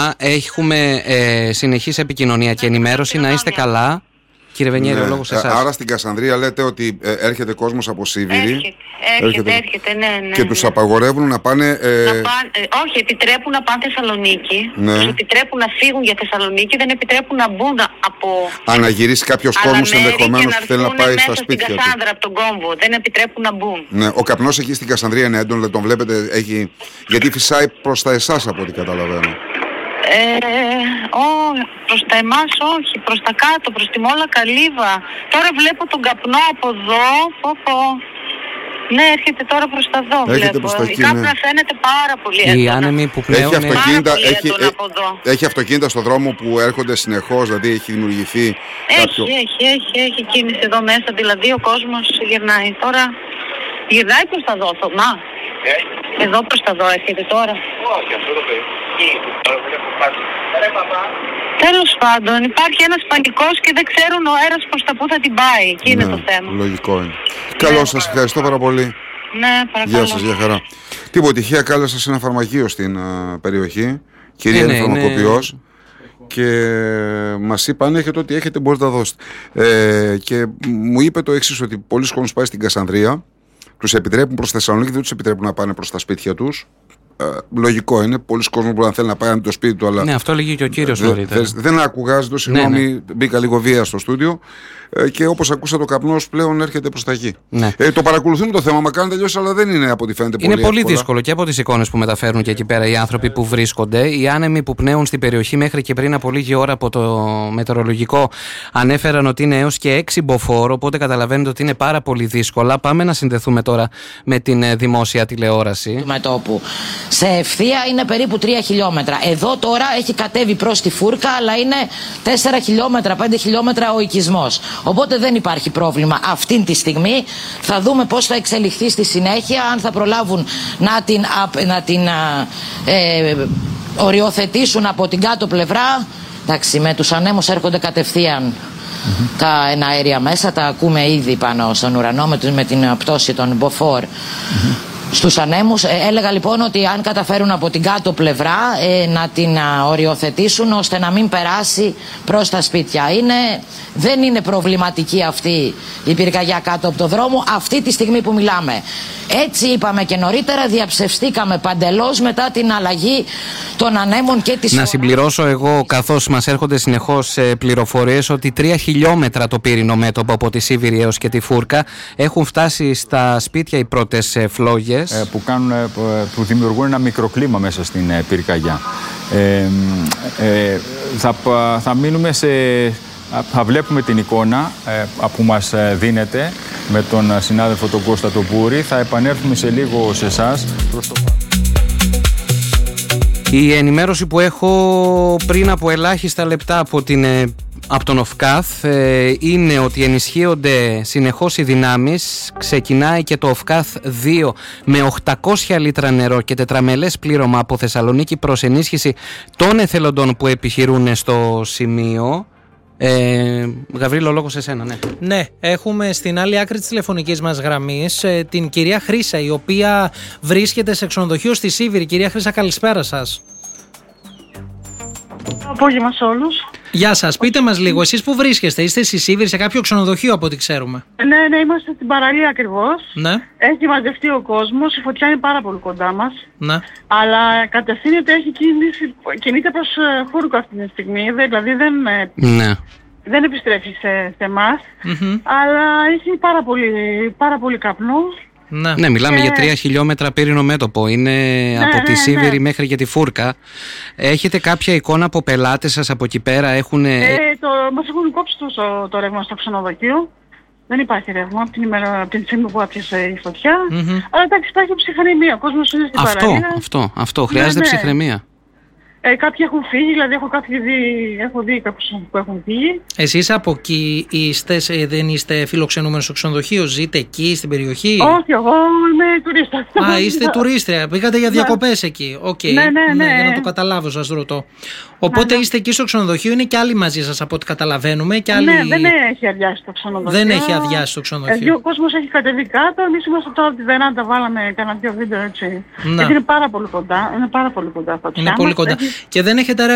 θέμα. Έχουμε συνεχής επικοινωνία και ενημέρωση. Να είστε καλά. Κύριε Βενιέρη, ο λόγος σε εσάς. Άρα στην Κασανδρία λέτε ότι έρχεται κόσμος από Σίβηρη. Έρχεται, ναι. Και τους απαγορεύουν να πάνε. Όχι, επιτρέπουν να πάνε Θεσσαλονίκη. Ναι. Τους επιτρέπουν να φύγουν για Θεσσαλονίκη, δεν επιτρέπουν να μπουν από. Αν να γυρίσει κάποιος κόσμος ενδεχομένως που θέλει να πάει στα σπίτια του. Στην Κασάνδρα από τον κόμβο. Δεν επιτρέπουν να μπουν. Ναι, ο καπνός εκεί στην Κασανδρία είναι έντονο, τον βλέπετε. Γιατί φυσάει προς τα εσάς από ό,τι καταλαβαίνω. Προς τα εμάς όχι, προς τα κάτω, προς τη Μόλα Καλύβα. Τώρα βλέπω τον καπνό από εδώ. Ναι, έρχεται τώρα προς τα δω. Η κάπνα φαίνεται πάρα πολύ έντονα. Οι άνεμοι που πλέον έχει αυτοκίνητα στο δρόμο που έρχονται συνεχώς, δηλαδή έχει δημιουργηθεί. Έχει κίνηση εδώ μέσα, δηλαδή ο κόσμος γυρνάει. Τώρα γυρνάει προς τα δω, Θωμά. Εδώ προς τα δω έρχεται τώρα. Όχι, αυτό το παιδί. Τέλος πάντων, υπάρχει ένας πανικός και δεν ξέρουν ο αέρας προς τα πού θα την πάει. Εκεί είναι το θέμα. Λογικό είναι. Καλώς σας, ευχαριστώ πάρα πολύ. Ναι, παρακαλώ. Γεια σας, γεια χαρά. Τι αποτυχία, κάλεσα σε ένα φαρμακείο στην περιοχή. Κυρία είναι φαρμακοποιός. Και μας είπαν έχετε ό,τι έχετε μπορείτε να δώσετε. Και μου είπε το εξής, ότι πολλοί κόσμος πάει στην Κασανδρία, τους επιτρέπουν προς Θεσσαλονίκη, δεν τους επιτρέπουν να πάνε προς τα σπίτια τους. Λογικό είναι. Πολλοί κόσμοι που αν θέλει να πάει από το σπίτι του, αλλά. Ναι, αυτό λέγει και ο κύριος νωρίτερα. Δεν άκουγα, ζητώ συγγνώμη, μπήκα λίγο βία στο στούντιο. Και όπως ακούσατε, ο καπνός πλέον έρχεται προς τα εκεί. Ναι. Το παρακολουθούμε το θέμα, μακάρι να τελειώσει, αλλά δεν είναι από ό,τι φαίνεται πολύ. Είναι πολύ δύσκολο και από τις εικόνες που μεταφέρουν και εκεί πέρα οι άνθρωποι που βρίσκονται. Οι άνεμοι που πνέουν στην περιοχή μέχρι και πριν από λίγη ώρα από το μετεωρολογικό ανέφεραν ότι είναι έως και 6 μποφόρ. Οπότε καταλαβαίνετε ότι είναι πάρα πολύ δύσκολα. Πάμε να συνδεθούμε τώρα με την δημόσια τηλεόραση. Του μετώπου. Σε ευθεία είναι περίπου 3 χιλιόμετρα. Εδώ τώρα έχει κατέβει προς τη Φούρκα, αλλά είναι 4 χιλιόμετρα, 5 χιλιόμετρα ο οικισμός. Οπότε δεν υπάρχει πρόβλημα αυτή τη στιγμή. Θα δούμε πώς θα εξελιχθεί στη συνέχεια, αν θα προλάβουν να την οριοθετήσουν από την κάτω πλευρά. Εντάξει, με τους ανέμους έρχονται κατευθείαν τα εναέρια μέσα, τα ακούμε ήδη πάνω στον ουρανό με την πτώση των μποφόρ. Στους ανέμους. Έλεγα λοιπόν ότι αν καταφέρουν από την κάτω πλευρά να την οριοθετήσουν ώστε να μην περάσει προς τα σπίτια. Δεν είναι προβληματική αυτή η πυρκαγιά κάτω από το δρόμο αυτή τη στιγμή που μιλάμε. Έτσι είπαμε και νωρίτερα, διαψευστήκαμε παντελώς μετά την αλλαγή των ανέμων και της. Να συμπληρώσω εγώ, καθώς μας έρχονται συνεχώς πληροφορίες, ότι 3 χιλιόμετρα το πύρινο μέτωπο από τη Σίβηρη έως και τη Φούρκα έχουν φτάσει στα σπίτια οι πρώτες φλόγες που δημιουργούν ένα μικροκλίμα μέσα στην πυρκαγιά. Θα μείνουμε θα βλέπουμε την εικόνα που μας δίνεται με τον συνάδελφο τον Κώστα τον Πούρη. Θα επανέλθουμε σε λίγο σε εσάς. Η ενημέρωση που έχω πριν από ελάχιστα λεπτά από τον ΟΦΚΑΘ είναι ότι ενισχύονται συνεχώς οι δυνάμεις. Ξεκινάει και το ΟΦΚΑΘ 2 με 800 λίτρα νερό και τετραμελές πλήρωμα από Θεσσαλονίκη προς ενίσχυση των εθελοντών που επιχειρούν στο σημείο. Γαβρίλο, λόγο σε σένα, ναι. Ναι, έχουμε στην άλλη άκρη της τηλεφωνικής μας γραμμής την κυρία Χρύσα, η οποία βρίσκεται σε ξενοδοχείο στη Σίβηρη. Κυρία Χρύσα, καλησπέρα σας. Απόγευμα σε όλους. Γεια σας, πείτε μας λίγο, εσείς που βρίσκεστε, είστε στη Σίβηρη σε κάποιο ξενοδοχείο από ό,τι ξέρουμε? Ναι, είμαστε στην παραλία ακριβώς. Ναι. Έχει μαζευτεί ο κόσμος, η φωτιά είναι πάρα πολύ κοντά μας. Ναι. Αλλά κατευθύνεται, κινείται προς Φούρκο αυτή τη στιγμή, δηλαδή δεν επιστρέφει σε εμάς, αλλά έχει πάρα πολύ καπνό. Ναι, μιλάμε για 3 χιλιόμετρα πύρινο μέτωπο. Είναι από τη Σίβηρη μέχρι και τη Φούρκα. Έχετε κάποια εικόνα από πελάτες σας από εκεί πέρα? Μας έχουν κόψει το ρεύμα στο ξενοδοχείο. Δεν υπάρχει ρεύμα από την στιγμή που άπιασε η φωτιά. Αλλά εντάξει, υπάρχει ψυχραιμία. Ο κόσμος είναι στην παραλία. Αυτό. Χρειάζεται ψυχραιμία. Κάποιοι έχουν φύγει, δηλαδή έχω δει κάποιους που έχουν φύγει. Εσείς από εκεί δεν είστε φιλοξενούμενοι στο ξενοδοχείο, ζείτε εκεί στην περιοχή? Όχι, εγώ είμαι τουρίστα. Είστε τουρίστρια, πήγατε για διακοπές εκεί. Ναι. Για να το καταλάβω σας ρωτώ. Οπότε είστε εκεί στο ξενοδοχείο, είναι και άλλοι μαζί σας από ό,τι καταλαβαίνουμε. Και άλλοι... Ναι, δεν έχει αδειάσει το ξενοδοχείο. Δεν έχει αδειάσει το ξενοδοχείο. Ο κόσμος έχει κατεβεί κάτω, εμείς είμαστε τώρα από τη βεράντα, βάλαμε κανένα 2 βίντεο έτσι. Γιατί είναι πάρα πολύ κοντά, είναι πάρα πολύ κοντά. Είναι πολύ κοντά. Και δεν έχετε